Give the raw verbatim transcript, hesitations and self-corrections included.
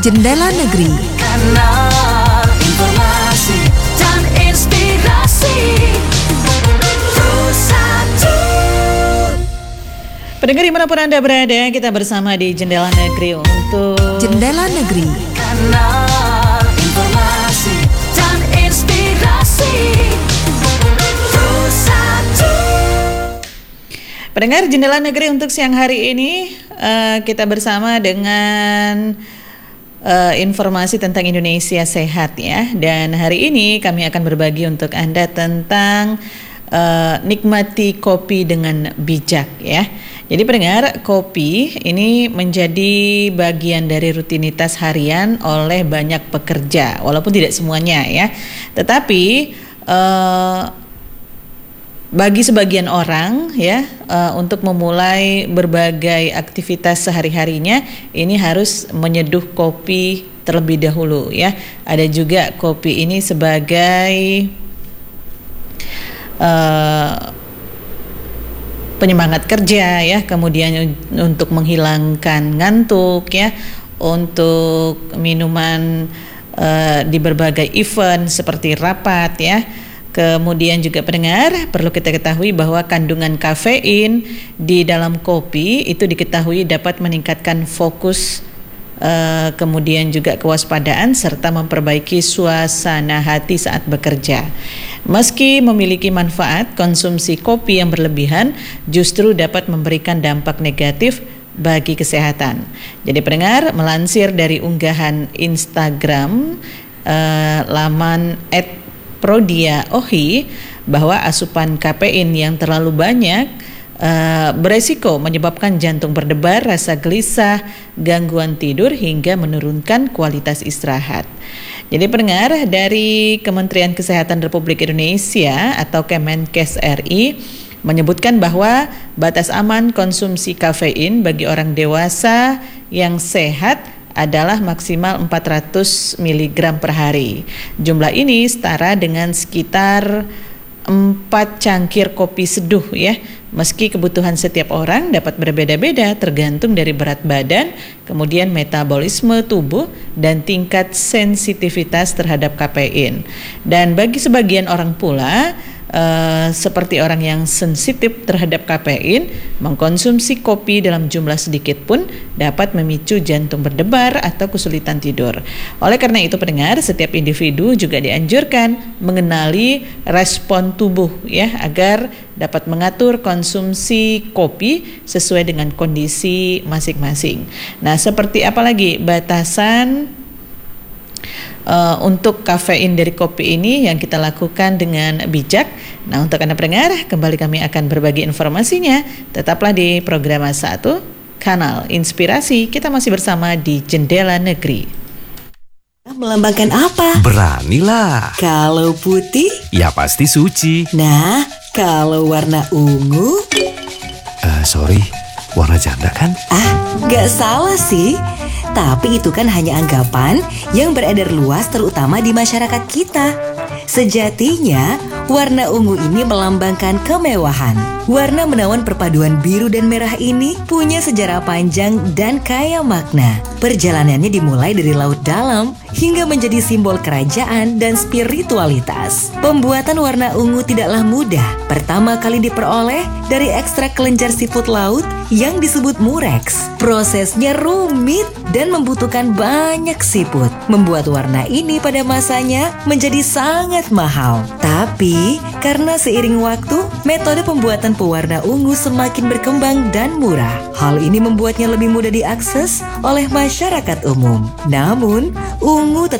Jendela Negeri. Kanal informasi dan inspirasi. Satu. Pendengar dimanapun Anda berada, kita bersama di Jendela Negeri untuk Jendela Negeri. Kanal informasi dan inspirasi. Satu. Pendengar Jendela Negeri untuk siang hari ini, uh, kita bersama dengan uh, informasi tentang Indonesia Sehat ya. Dan hari ini kami akan berbagi untuk Anda tentang uh, nikmati kopi dengan bijak ya. Jadi pendengar, kopi ini menjadi bagian dari rutinitas harian oleh banyak pekerja, walaupun tidak semuanya ya. Tetapi uh, bagi sebagian orang ya, uh, untuk memulai berbagai aktivitas sehari-harinya ini harus menyeduh kopi terlebih dahulu ya. Ada juga kopi ini sebagai uh, penyemangat kerja ya, kemudian untuk menghilangkan ngantuk ya, untuk minuman uh, di berbagai event seperti rapat ya. Kemudian juga pendengar, perlu kita ketahui bahwa kandungan kafein di dalam kopi itu diketahui dapat meningkatkan fokus, uh, kemudian juga kewaspadaan serta memperbaiki suasana hati saat bekerja. Meski memiliki manfaat, konsumsi kopi yang berlebihan justru dapat memberikan dampak negatif bagi kesehatan. Jadi pendengar, melansir dari unggahan Instagram uh, laman et prodia ohi bahwa asupan kafein yang terlalu banyak uh, beresiko menyebabkan jantung berdebar, rasa gelisah, gangguan tidur hingga menurunkan kualitas istirahat. Jadi pendengar, dari Kementerian Kesehatan Republik Indonesia atau Kemenkes R I menyebutkan bahwa batas aman konsumsi kafein bagi orang dewasa yang sehat adalah maksimal empat ratus miligram per hari. Jumlah ini setara dengan sekitar empat cangkir kopi seduh ya. Meski kebutuhan setiap orang dapat berbeda-beda tergantung dari berat badan, kemudian metabolisme tubuh dan tingkat sensitivitas terhadap kafein. Dan bagi sebagian orang pula, Uh, seperti orang yang sensitif terhadap kafein, mengkonsumsi kopi dalam jumlah sedikit pun dapat memicu jantung berdebar atau kesulitan tidur. Oleh karena itu pendengar, setiap individu juga dianjurkan mengenali respon tubuh ya, agar dapat mengatur konsumsi kopi sesuai dengan kondisi masing-masing. Nah, seperti apa lagi batasan Uh, untuk kafein dari kopi ini yang kita lakukan dengan bijak. Nah, untuk Anda pendengar, kembali kami akan berbagi informasinya. Tetaplah di program satu Kanal Inspirasi. Kita masih bersama di Jendela Negeri. Melambangkan apa? Beranilah. Kalau putih? Ya pasti suci. Nah, kalau warna ungu? Uh, sorry, warna janda kan? Ah, gak salah sih. Tapi itu kan hanya anggapan yang beredar luas terutama di masyarakat kita. Sejatinya, warna ungu ini melambangkan kemewahan. Warna menawan perpaduan biru dan merah ini punya sejarah panjang dan kaya makna. Perjalanannya dimulai dari laut dalam hingga menjadi simbol kerajaan dan spiritualitas. Pembuatan warna ungu tidaklah mudah. Pertama kali diperoleh dari ekstrak kelenjar siput laut yang disebut mureks. Prosesnya rumit dan membutuhkan banyak siput. Membuat warna ini pada masanya menjadi sangat mahal. Tapi karena seiring waktu, metode pembuatan pewarna ungu semakin berkembang dan murah. Hal ini membuatnya lebih mudah diakses oleh masyarakat umum. Namun, ungu tetap